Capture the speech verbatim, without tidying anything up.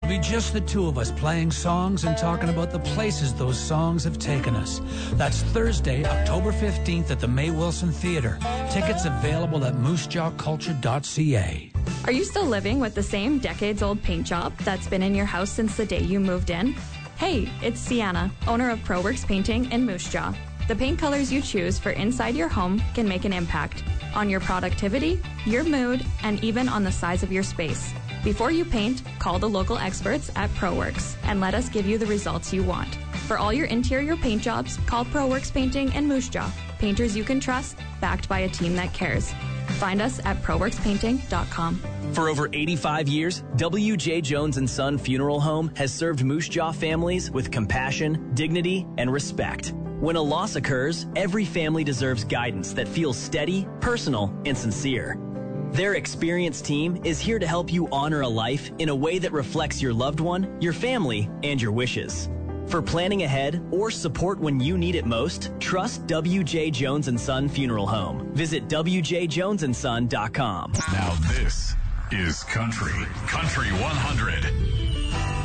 It'll be just the two of us playing songs and talking about the places those songs have taken us. That's Thursday, October fifteenth at the May Wilson Theatre. Tickets available at moose jaw culture dot c a. Are you still living with the same decades-old paint job that's been in your house since the day you moved in? Hey, it's Sienna, owner of ProWorks Painting in Moose Jaw. The paint colors you choose for inside your home can make an impact on your productivity, your mood, and even on the size of your space. Before you paint, call the local experts at ProWorks and let us give you the results you want. For all your interior paint jobs, call ProWorks Painting in Moose Jaw. Painters you can trust, backed by a team that cares. Find us at pro works painting dot com. For over eighty-five years, W J. Jones and Son Funeral Home has served Moose Jaw families with compassion, dignity, and respect. When a loss occurs, every family deserves guidance that feels steady, personal, and sincere. Their experienced team is here to help you honor a life in a way that reflects your loved one, your family, and your wishes. For planning ahead or support when you need it most, trust W J. Jones and Son Funeral Home. Visit w j jones and son dot com. Now this is Country. Country one hundred.